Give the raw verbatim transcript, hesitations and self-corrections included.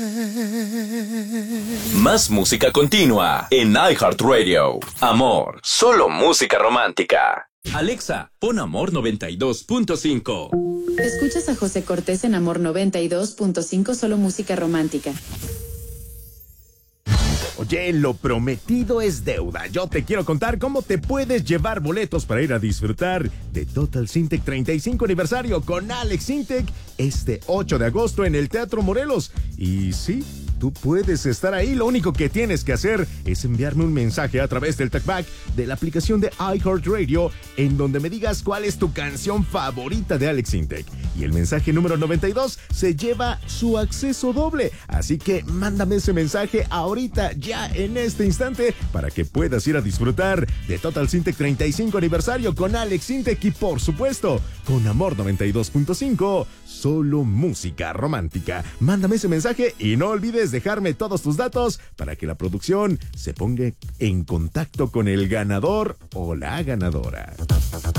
Más música continua en iHeartRadio. Amor, solo música romántica. Alexa, pon Amor noventa y dos punto cinco. Escuchas a José Cortés en Amor noventa y dos punto cinco, solo música romántica. Oye, lo prometido es deuda. Yo te quiero contar cómo te puedes llevar boletos para ir a disfrutar de Total Syntec treinta y cinco aniversario con Alex Sintek este ocho de agosto en el Teatro Morelos. Y sí, tú puedes estar ahí. Lo único que tienes que hacer es enviarme un mensaje a través del talkback de la aplicación de iHeartRadio en donde me digas cuál es tu canción favorita de Alex Sintek. Y el mensaje número noventa y dos se lleva su acceso doble. Así que mándame ese mensaje ahorita, ya en este instante, para que puedas ir a disfrutar de Total Syntec treinta y cinco aniversario con Alex Sintek y, por supuesto, con Amor noventa y dos punto cinco, solo música romántica. Mándame ese mensaje y no olvides dejarme todos tus datos para que la producción se ponga en contacto con el ganador o la ganadora.